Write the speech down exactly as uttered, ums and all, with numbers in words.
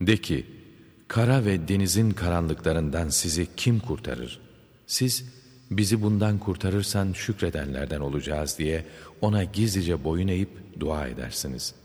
De ki, kara ve denizin karanlıklarından sizi kim kurtarır? Siz, bizi bundan kurtarırsan şükredenlerden olacağız diye ona gizlice boyun eğip dua edersiniz.